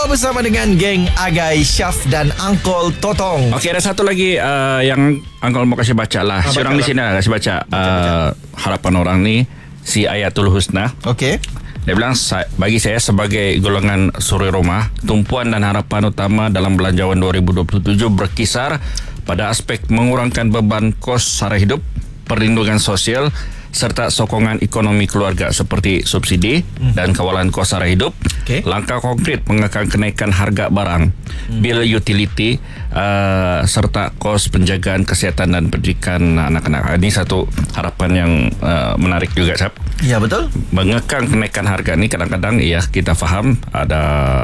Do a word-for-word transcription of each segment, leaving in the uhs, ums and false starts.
bersama dengan geng Agai, Syaf dan Uncle Totong. Okey, ada satu lagi uh, yang Uncle mau kasih baca lah. Ah, si orang baca di sini lah kasih baca, baca, uh, baca. Harapan orang ni, si Ayatul Husna. Okey. Dia bilang, bagi saya sebagai golongan suri rumah, tumpuan dan harapan utama dalam belanjawan dua ribu dua puluh tujuh berkisar pada aspek mengurangkan beban kos sara hidup, perlindungan sosial, serta sokongan ekonomi keluarga seperti subsidi hmm. dan kawalan kos sara hidup. Okay. Langkah konkret mengekang kenaikan harga barang, hmm. bil utility, uh, serta kos penjagaan kesihatan dan pendidikan anak-anak. Ini satu harapan yang uh, menarik juga, Sab. Ya, betul. Mengekang kenaikan harga ni kadang-kadang ya kita faham ada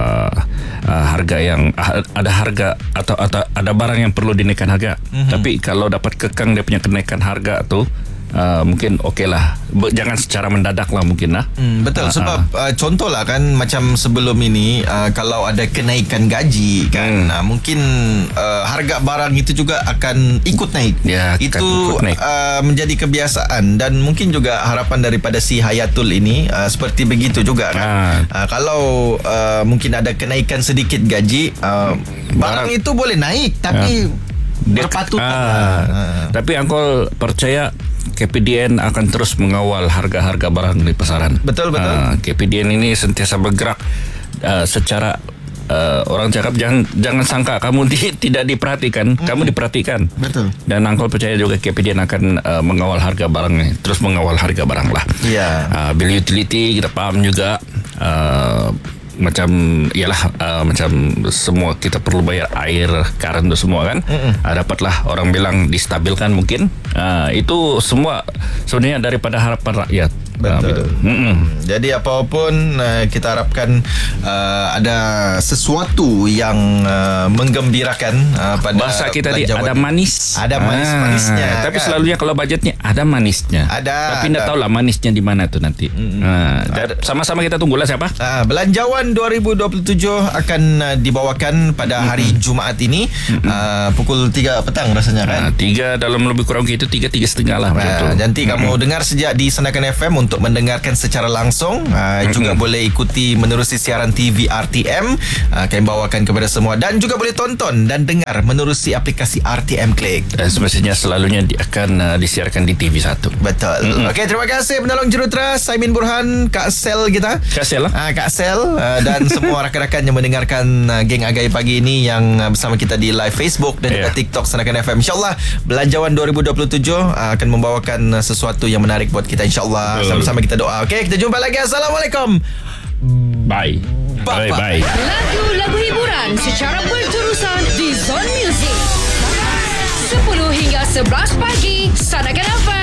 uh, harga yang ada harga atau, atau ada barang yang perlu dinaikkan harga. Hmm. Tapi kalau dapat kekang dia punya kenaikan harga tu, Uh, mungkin okey lah. Jangan secara mendadak lah mungkin lah. Hmm, betul. Uh, sebab uh. Uh, contoh lah kan, macam sebelum ini uh, kalau ada kenaikan gaji kan, hmm. uh, mungkin uh, harga barang itu juga akan ikut naik. Ya, itu ikut naik. Uh, menjadi kebiasaan. Dan mungkin juga harapan daripada si Hayatul ini uh, seperti begitu juga kan. uh. Uh, Kalau uh, mungkin ada kenaikan sedikit gaji, uh, barang, barang itu boleh naik, tapi uh. berpatut. Ah, uh. Tapi Uncle percaya K P D N akan terus mengawal harga-harga barang di pasaran. Betul, betul. Uh, K P D N ini sentiasa bergerak uh, secara uh, orang cakap jangan jangan sangka kamu di, tidak diperhatikan, hmm. kamu diperhatikan. Betul. Dan Uncle percaya juga K P D N akan uh, mengawal harga barang, terus mengawal harga barang lah. Ya. Uh, bill utility kita paham juga. Uh, macam ialah uh, macam semua kita perlu bayar air, karen tu semua kan. uh, dapatlah orang bilang distabilkan mungkin. Uh, itu semua sebenarnya daripada harapan rakyat. Betul. Uh, Jadi apapun uh, kita harapkan uh, ada sesuatu yang uh, menggembirakan uh, pada bahasa kita tadi ada manis. Ada manis-manisnya. Ah, tapi kan? selalunya kalau budgetnya ada manisnya. Ada. Tapi tidak tahu lah manisnya di mana tu nanti. Mm-hmm. Uh, sama-sama kita tunggulah siapa. Uh, belanjawan dua ribu dua puluh tujuh akan uh, dibawakan pada hari mm-hmm. Jumaat ini, mm-hmm. uh, pukul tiga petang rasanya kan. Uh, tiga dalam lebih kurang itu tiga tiga setengah lah. Uh, nanti mm-hmm. kamu dengar sejak di Senakan F M untuk mendengarkan secara langsung. uh, juga mm-hmm. boleh ikuti menerusi siaran T V R T M, uh, kami bawakan kepada semua, dan juga boleh tonton dan dengar menerusi aplikasi R T M Click. Dan semestinya selalunya di, akan uh, disiarkan di T V satu. Betul. mm-hmm. Okey, terima kasih penolong jurutera Saimin Burhan, Kak Sel kita. Kak Sel lah. uh, Kak Sel uh, dan semua rakan-rakan yang mendengarkan uh, geng Agai pagi ini yang uh, bersama kita di live Facebook dan yeah. juga TikTok Senakan F M. InsyaAllah belanjawan dua ribu dua puluh tujuh uh, akan membawakan uh, sesuatu yang menarik buat kita, insyaAllah. uh, Sama-sama kita doa. Okey, kita jumpa lagi. Assalamualaikum. Bye. Bye bye. Lagu-lagu hiburan secara berterusan di Zone Music sepuluh hingga sebelas pagi. Senakan F M.